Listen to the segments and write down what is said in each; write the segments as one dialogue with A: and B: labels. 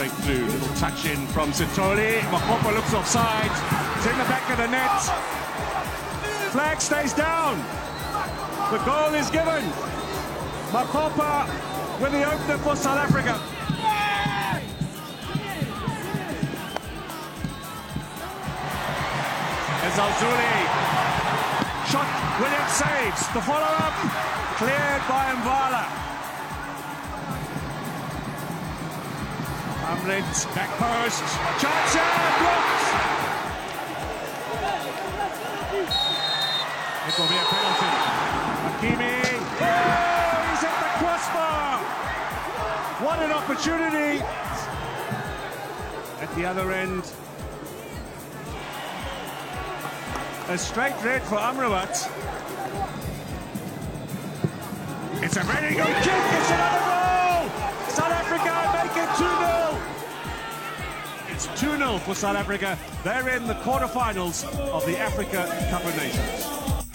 A: straight through. Little touch in from Sithole. Makopa looks offside. It's in the back of the net. Flag stays down. The goal is given. Makopa with the opener for South Africa. Zalzuli. Shot, Williams saves. The follow-up, cleared by Mbala. Amrit, back post. Chacha, blocked. It will be a penalty. Hakimi. Oh, he's at the crossbar. What an opportunity. At the other end. A straight red for Amrabat. It's a very good kick. It's another goal. South Africa make it 2-0. It's 2-0 for South Africa. They're in the quarterfinals of the Africa Cup of Nations.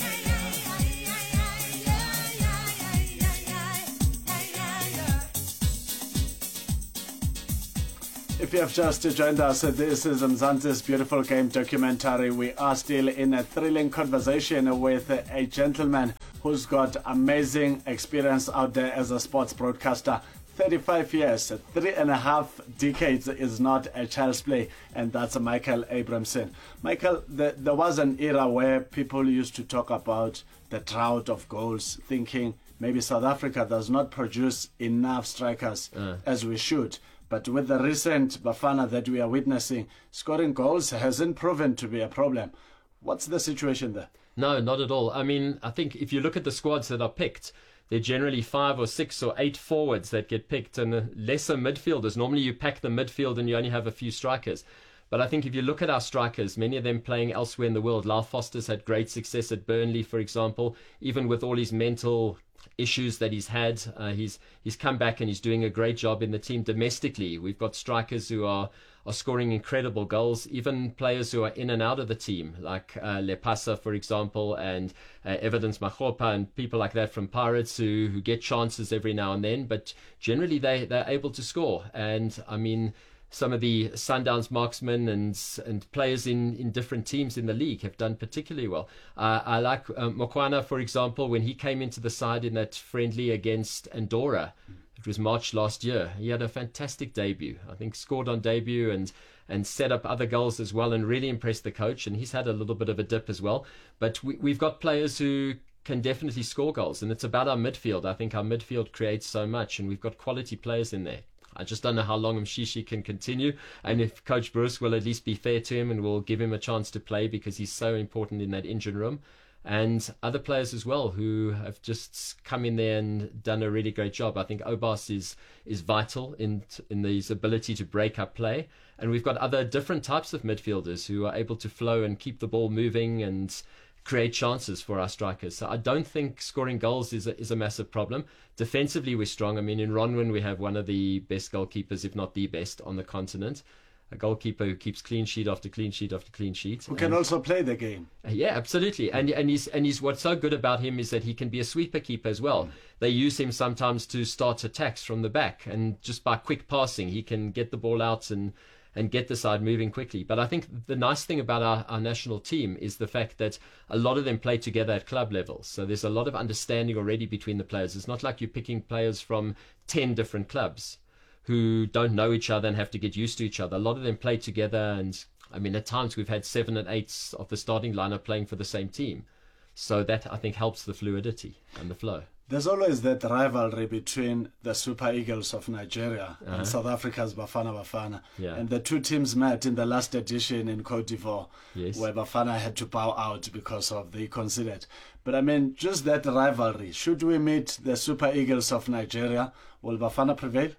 B: If you have just joined us, this is Mzansi's Beautiful Game documentary. We are still in a thrilling conversation with a gentleman who's got amazing experience out there as a sports broadcaster. 35 years, 3.5 decades is not a child's play, and that's Michael Abramson. Michael, there was an era where people used to talk about the drought of goals, thinking maybe South Africa does not produce enough strikers as we should. But with the recent Bafana that we are witnessing, scoring goals hasn't proven to be a problem. What's the situation there?
C: No, not at all. I mean, I think if you look at the squads that are picked, they're generally 5 or 6 or 8 forwards that get picked and lesser midfielders. Normally you pack the midfield and you only have a few strikers. But I think if you look at our strikers, many of them playing elsewhere in the world. Lyle Foster's had great success at Burnley, for example, even with all his mental issues that he's had. He's come back and he's doing a great job in the team domestically. We've got strikers who are scoring incredible goals, even players who are in and out of the team, like Lepasa, for example, and Evidence Makopa and people like that from Pirates who get chances every now and then, but generally they're able to score. And I mean, some of the Sundowns marksmen and players in different teams in the league have done particularly well. I like Mokwana, for example, when he came into the side in that friendly against Andorra. It was March last year. He had a fantastic debut. I think scored on debut and set up other goals as well and really impressed the coach. And he's had a little bit of a dip as well. But we've got players who can definitely score goals. And it's about our midfield. I think our midfield creates so much and we've got quality players in there. I just don't know how long Mshishi can continue and if Coach Bruce will at least be fair to him and will give him a chance to play because he's so important in that engine room. And other players as well who have just come in there and done a really great job. I think Obas is vital in his ability to break up play. And we've got other different types of midfielders who are able to flow and keep the ball moving and create chances for our strikers. So I don't think scoring goals is a massive problem. Defensively, we're strong. I mean, in Ronwen, we have one of the best goalkeepers, if not the best, on the continent. A goalkeeper who keeps clean sheet after clean sheet after clean sheet.
B: Who can also play the game.
C: Yeah, absolutely. And he's what's so good about him is that he can be a sweeper keeper as well. They use him sometimes to start attacks from the back, and just by quick passing, he can get the ball out and get the side moving quickly. But I think the nice thing about our national team is the fact that a lot of them play together at club level. So there's a lot of understanding already between the players. It's not like you're picking players from 10 different clubs who don't know each other and have to get used to each other. A lot of them play together, and I mean, at times we've had 7 and 8 of the starting lineup playing for the same team. So that, I think, helps the fluidity and the flow.
B: There's always that rivalry between the Super Eagles of Nigeria and South Africa's Bafana.
C: Yeah.
B: And the two teams met in the last edition in Cote d'Ivoire,
C: yes,
B: where Bafana had to bow out because of the considered. But I mean, just that rivalry. Should we meet the Super Eagles of Nigeria, will Bafana prevail?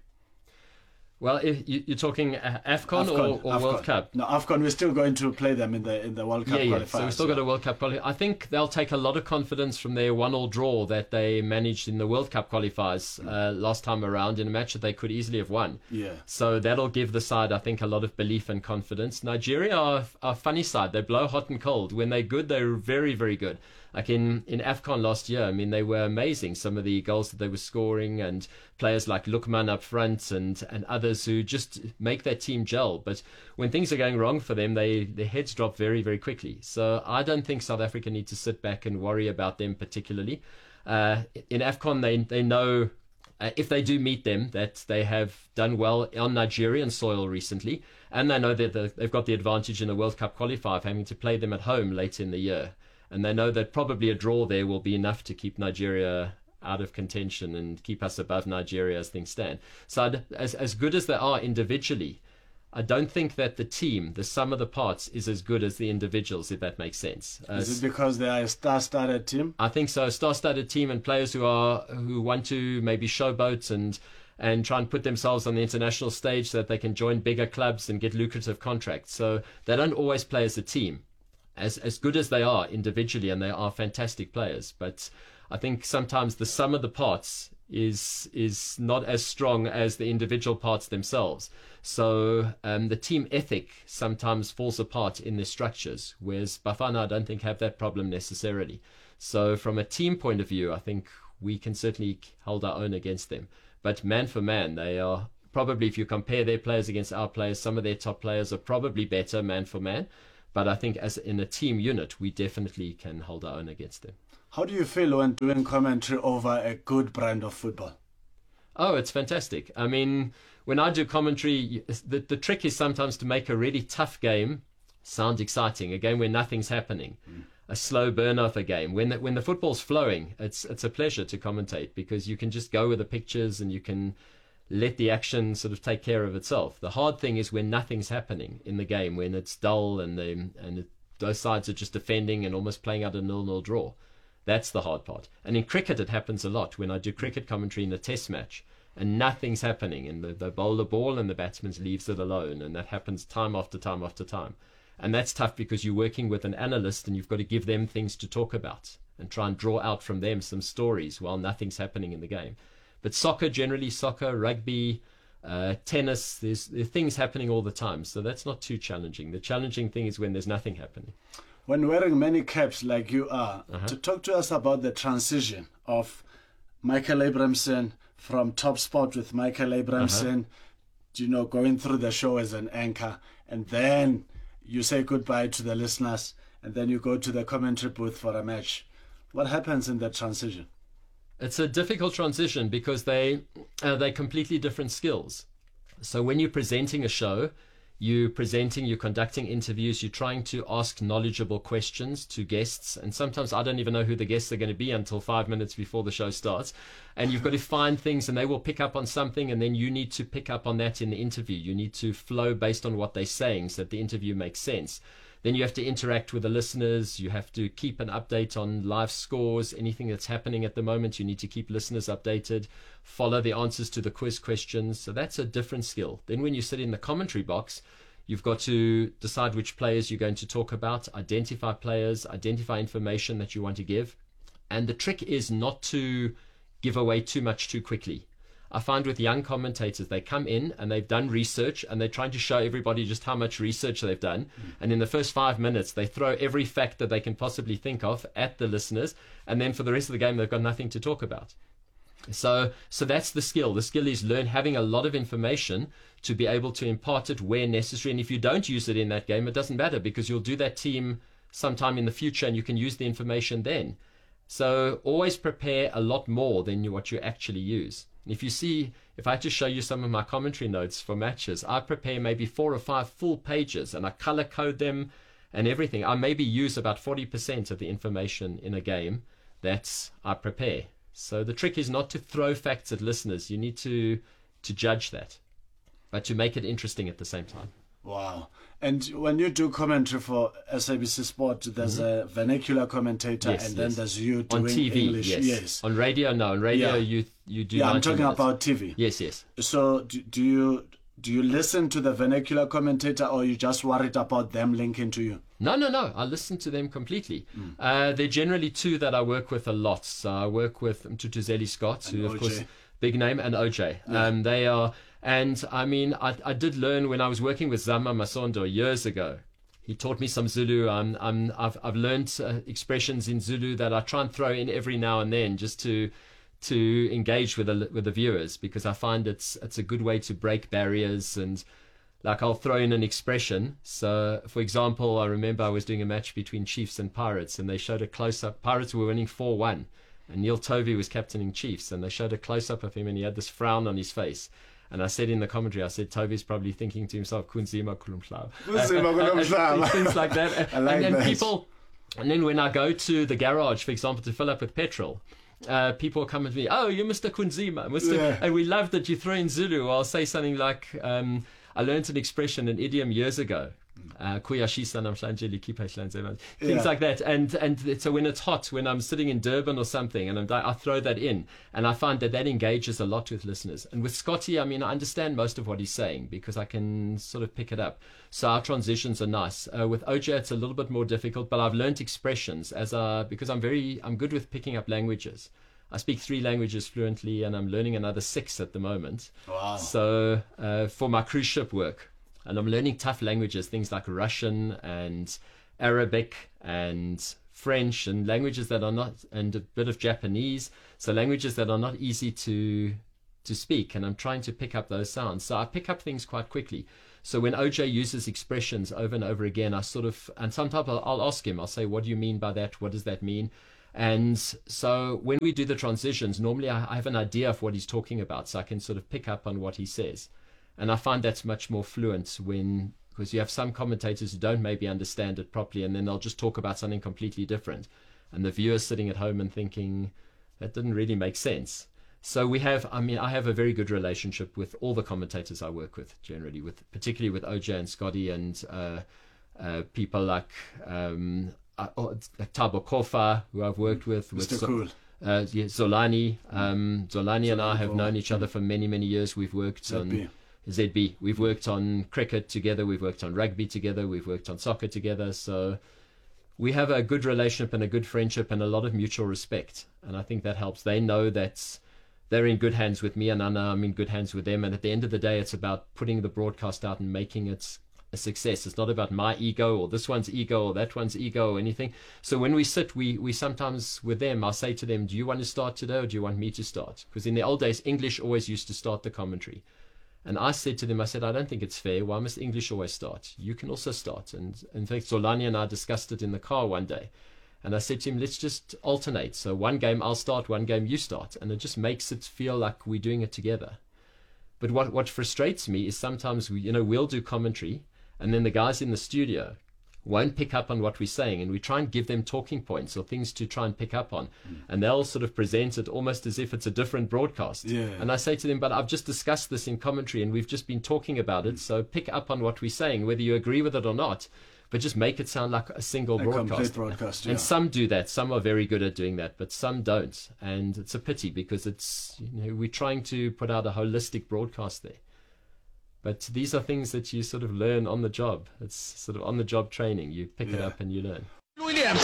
C: Well, if you're talking AFCON or World Cup?
B: No, AFCON, we're still going to play them in the World Cup qualifiers.
C: So we've still got a World Cup qualifier. I think they'll take a lot of confidence from their 1-1 draw that they managed in the World Cup qualifiers last time around in a match that they could easily have won.
B: Yeah.
C: So that'll give the side, I think, a lot of belief and confidence. Nigeria are a funny side. They blow hot and cold. When they're good, they're very, very good. Like in AFCON last year, I mean, they were amazing, some of the goals that they were scoring, and players like Lukman up front and others who just make that team gel. But when things are going wrong for them, their heads drop very, very quickly. So I don't think South Africa need to sit back and worry about them particularly. In AFCON, they know if they do meet them that they have done well on Nigerian soil recently, and they know that they've got the advantage in the World Cup qualifier of having to play them at home late in the year. And they know that probably a draw there will be enough to keep Nigeria out of contention and keep us above Nigeria as things stand. So as good as they are individually, I don't think that the team, the sum of the parts, is as good as the individuals, if that makes sense.
B: Is it because they are a star-studded team?
C: I think so. A star-studded team and players who want to maybe showboat and try and put themselves on the international stage so that they can join bigger clubs and get lucrative contracts. So they don't always play as a team, as good as they are individually, and they are fantastic players. But I think sometimes the sum of the parts is not as strong as the individual parts themselves. So the team ethic sometimes falls apart in their structures, whereas Bafana I don't think have that problem necessarily. So from a team point of view, I think we can certainly hold our own against them. But man for man, they are probably, if you compare their players against our players, some of their top players are probably better man for man. But I think as in a team unit, we definitely can hold our own against them.
B: How do you feel when doing commentary over a good brand of football?
C: Oh, it's fantastic. I mean, when I do commentary, the trick is sometimes to make a really tough game sound exciting, a game where nothing's happening, a slow burn off a game. When the football's flowing, it's a pleasure to commentate because you can just go with the pictures and you can let the action sort of take care of itself. The hard thing is when nothing's happening in the game, when it's dull and those sides are just defending and almost playing out a 0-0 draw. That's the hard part. And in cricket, it happens a lot. When I do cricket commentary in a test match and nothing's happening and they bowl the ball and the batsman leaves it alone, and that happens time after time after time. And that's tough because you're working with an analyst and you've got to give them things to talk about and try and draw out from them some stories while nothing's happening in the game. But generally soccer, rugby, tennis, there's things happening all the time. So that's not too challenging. The challenging thing is when there's nothing happening.
B: When wearing many caps like you are, to talk to us about the transition of Michael Abramson from Top Sport with Michael Abramson, going through the show as an anchor, and then you say goodbye to the listeners, and then you go to the commentary booth for a match. What happens in that transition?
C: It's a difficult transition because they're completely different skills. So when you're presenting a show, you're conducting interviews, you're trying to ask knowledgeable questions to guests, and sometimes I don't even know who the guests are going to be until 5 minutes before the show starts. And you've got to find things, and they will pick up on something, and then you need to pick up on that in the interview. You need to flow based on what they're saying so that the interview makes sense. Then you have to interact with the listeners. You have to keep an update on live scores, anything that's happening at the moment. You need to keep listeners updated, follow the answers to the quiz questions. So that's a different skill. Then when you sit in the commentary box, you've got to decide which players you're going to talk about, identify players, identify information that you want to give. And the trick is not to give away too much too quickly. I find with young commentators, they come in and they've done research and they're trying to show everybody just how much research they've done. And in the first 5 minutes, they throw every fact that they can possibly think of at the listeners. And then for the rest of the game, they've got nothing to talk about. So that's the skill. The skill is having a lot of information to be able to impart it where necessary. And if you don't use it in that game, it doesn't matter because you'll do that team sometime in the future and you can use the information then. So always prepare a lot more than what you actually use. If I had to show you some of my commentary notes for matches, I prepare maybe 4 or 5 full pages and I color code them and everything. I maybe use about 40% of the information in a game that I prepare. So the trick is not to throw facts at listeners. You need to judge that, but to make it interesting at the same time.
B: Wow. And when you do commentary for SABC Sport, there's a vernacular commentator, and then there's you doing
C: on TV,
B: English. Yes.
C: On radio, no. On radio, you do.
B: Yeah, I'm talking about TV.
C: Yes.
B: So do you listen to the vernacular commentator, or you just worried about them linking to you?
C: No. I listen to them completely. There are generally two that I work with a lot. So I work with Mtutuzeli Scott, who of course big name, and OJ.
B: Yeah.
C: They are. And I mean, I did learn when I was working with Zama Masondo years ago. He taught me some Zulu. I've learned expressions in Zulu that I try and throw in every now and then just to engage with the viewers, because I find it's a good way to break barriers. And like, I'll throw in an expression. So, for example, I remember I was doing a match between Chiefs and Pirates, and they showed a close-up. Pirates were winning 4-1, and Neil Tovey was captaining Chiefs, and they showed a close-up of him, and he had this frown on his face. And I said in the commentary, I said, Tovey's probably thinking to himself, Kunzima Kulumhlaba. Things like that. And people, and then when I go to the garage, for example, to fill up with petrol, people come to me, oh, you're Mr. Kunzima. And we love that you throw in Zulu. Or I'll say something like, I learned an expression, an idiom years ago. Things like that, and so when it's hot, when I'm sitting in Durban or something, and I throw that in, and I find that engages a lot with listeners. And with Scotty, I mean, I understand most of what he's saying because I can sort of pick it up. So our transitions are nice. With OJ, it's a little bit more difficult, but I've learned expressions because I'm good with picking up languages. I speak 3 languages fluently, and I'm learning another 6 at the moment. Wow! So for my cruise ship work. And I'm learning tough languages, things like Russian and Arabic and French, and languages that are not, and a bit of Japanese. So languages that are not easy to speak, and I'm trying to pick up those sounds. So I pick up things quite quickly. So when OJ uses expressions over and over again, and sometimes I'll ask him, I'll say, what do you mean by that? What does that mean? And so when we do the transitions, normally I have an idea of what he's talking about, so I can sort of pick up on what he says. And I find that's much more fluent because you have some commentators who don't maybe understand it properly, and then they'll just talk about something completely different. And the viewer's sitting at home and thinking, that didn't really make sense. So I have a very good relationship with all the commentators I work with, generally, particularly with OJ and Scotty, and people like Thabo Kofa, who I've worked with.
B: Mr. Cool.
C: Zolani. Zolani and I have known each other for many, many years. We've worked on ZB. We've worked on cricket together. We've worked on rugby together. We've worked on soccer together. So we have a good relationship and a good friendship and a lot of mutual respect. And I think that helps. They know that they're in good hands with me, and I know I'm in good hands with them. And at the end of the day, it's about putting the broadcast out and making it a success. It's not about my ego or this one's ego or that one's ego or anything. So when we sit, we sometimes with them, I'll say to them, do you want to start today or do you want me to start? Because in the old days, English always used to start the commentary. And I said to them, I don't think it's fair. Why must English always start? You can also start. And in fact, Zolani and I discussed it in the car one day. And I said to him, let's just alternate. So one game I'll start, one game you start. And it just makes it feel like we're doing it together. But what frustrates me is sometimes we'll do commentary, and then the guys in the studio won't pick up on what we're saying, and we try and give them talking points or things to try and pick up on, and they'll sort of present it almost as if it's a different broadcast. And I say to them, but I've just discussed this in commentary and we've just been talking about it, so pick up on what we're saying, whether you agree with it or not, but just make it sound like a single broadcast.
B: Complete broadcast, yeah.
C: And some do that, some are very good at doing that, but some don't, and it's a pity because it's we're trying to put out a holistic broadcast there. But these are things that you sort of learn on the job. It's sort of on-the-job training. You pick it up and you learn.
D: Williams.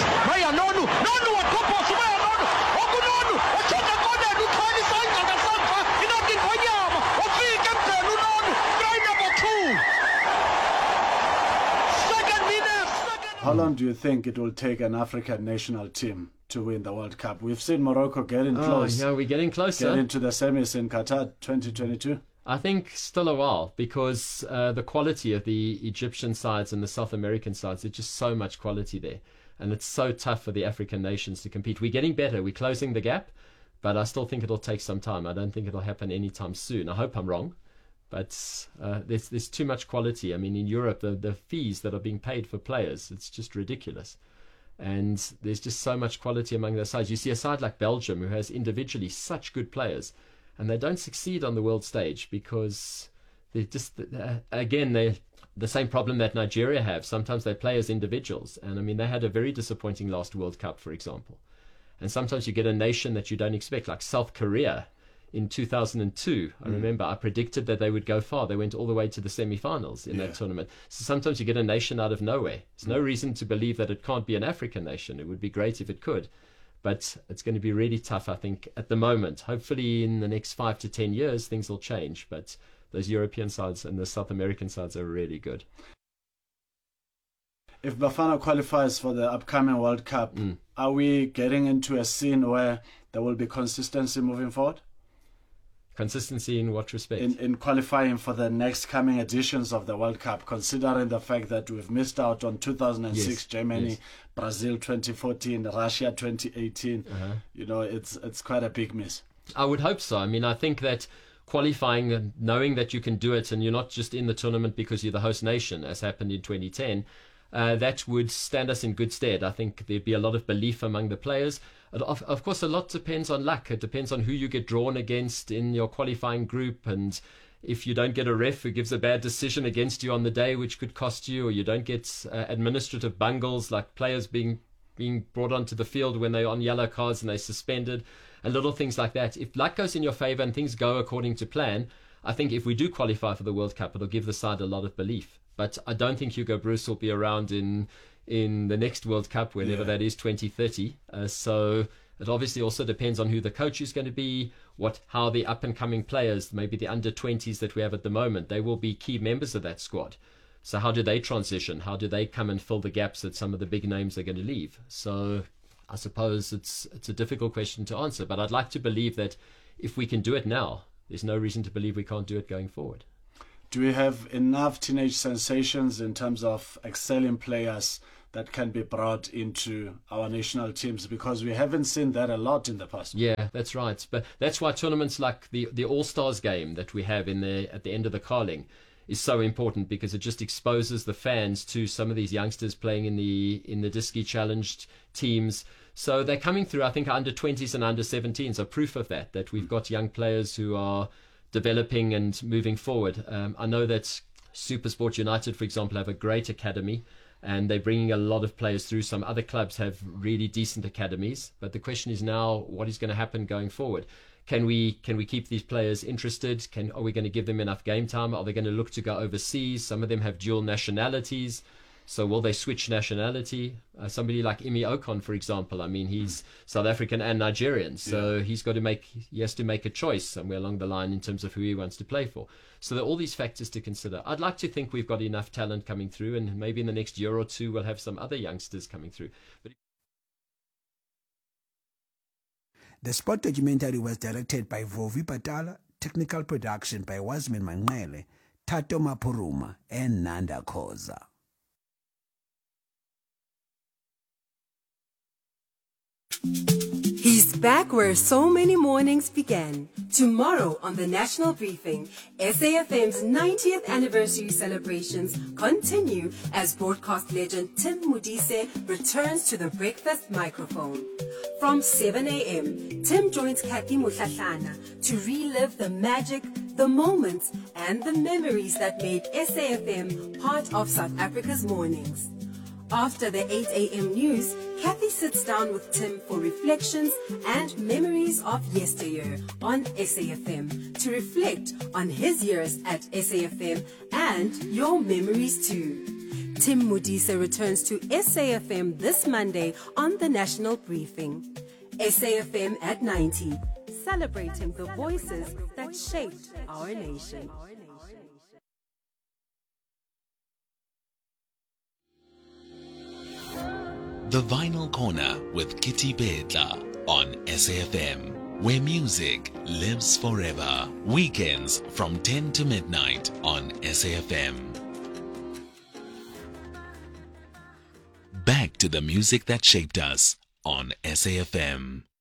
B: How long do you think it will take an African national team to win the World Cup? We've seen Morocco getting close.
C: Yeah, we're getting closer.
B: Get into the semis in Qatar 2022.
C: I think still a while, because the quality of the Egyptian sides and the South American sides, there's just so much quality there. And it's so tough for the African nations to compete. We're getting better. We're closing the gap, but I still think it'll take some time. I don't think it'll happen anytime soon. I hope I'm wrong, but there's too much quality. I mean, in Europe, the fees that are being paid for players, it's just ridiculous. And there's just so much quality among those sides. You see a side like Belgium, who has individually such good players, and they don't succeed on the world stage because they're just, again, they're the same problem that Nigeria have. Sometimes they play as individuals. And I mean, they had a very disappointing last World Cup, for example. And sometimes you get a nation that you don't expect, like South Korea in 2002. I remember I predicted that they would go far. They went all the way to the semi-finals in that tournament. So sometimes you get a nation out of nowhere. There's no reason to believe that it can't be an African nation. It would be great if it could. But it's going to be really tough, I think, at the moment. Hopefully in the next 5 to 10 years, things will change. But those European sides and the South American sides are really good.
B: if Bafana qualifies for the upcoming World Cup, are we getting into a scene where there will be consistency moving forward?
C: Consistency in what respect?
B: In qualifying for the next coming editions of the World Cup, considering the fact that we've missed out on 2006,
C: Yes,
B: Germany,
C: yes.
B: Brazil 2014, Russia 2018. You know, it's quite a big miss.
C: I would hope so. I mean, I think that qualifying and knowing that you can do it and you're not just in the tournament because you're the host nation, as happened in 2010, that would stand us in good stead. I think there'd be a lot of belief among the players. Of course, a lot depends on luck. It depends on who you get drawn against in your qualifying group, and if you don't get a ref who gives a bad decision against you on the day, which could cost you, or you don't get administrative bungles like players being brought onto the field when they're on yellow cards and they're suspended, and little things like that. If luck goes in your favour and things go according to plan, I think if we do qualify for the World Cup, it'll give the side a lot of belief. But I don't think Hugo Broos will be around in the next World Cup, whenever that is, 2030. So it obviously also depends on who the coach is going to be, how the up-and-coming players, maybe the under-20s that we have at the moment, they will be key members of that squad. So how do they transition? How do they come and fill the gaps that some of the big names are going to leave? So I suppose it's a difficult question to answer, but I'd like to believe that if we can do it now, there's no reason to believe we can't do it going forward.
B: Do we have enough teenage sensations in terms of excelling players that can be brought into our national teams? Because we haven't seen that a lot in the past.
C: Yeah, that's right. But that's why tournaments like the All-Stars game that we have at the end of the Carling is so important, because it just exposes the fans to some of these youngsters playing in the Diski challenged teams. So they're coming through. I think under 20s and under 17s are proof of that we've got young players who are developing and moving forward. I know that SuperSport United, for example, have a great academy, and they're bringing a lot of players through. Some other clubs have really decent academies, but the question is now, what is going to happen going forward? Can we keep these players interested? Are we going to give them enough game time? Are they going to look to go overseas? Some of them have dual nationalities. So will they switch nationality? Somebody like Imi Ocon, for example, I mean, he's South African and Nigerian, so he has to make a choice somewhere along the line in terms of who he wants to play for. So there are all these factors to consider. I'd like to think we've got enough talent coming through, and maybe in the next year or two we'll have some other youngsters coming through.
D: The sport documentary was directed by Vovi Patala, technical production by Wasmin Manqele, Tato Mapuruma, and Nanda Khoza.
E: He's back where so many mornings began. Tomorrow on the National Briefing, SAFM's 90th anniversary celebrations continue as broadcast legend Tim Modise returns to the breakfast microphone. From 7 a.m., Tim joins Kathy Mutlatlana to relive the magic, the moments, and the memories that made SAFM part of South Africa's mornings. After the 8 a.m. news, Kathy sits down with Tim for reflections and memories of yesteryear on SAFM to reflect on his years at SAFM and your memories too. Tim Modise returns to SAFM this Monday on the National Briefing. SAFM at 90, celebrating the voices that shaped our nation.
F: The Vinyl Corner with Kitty Bedla on SAFM, where music lives forever. Weekends from 10 to midnight on SAFM. Back to the music that shaped us on SAFM.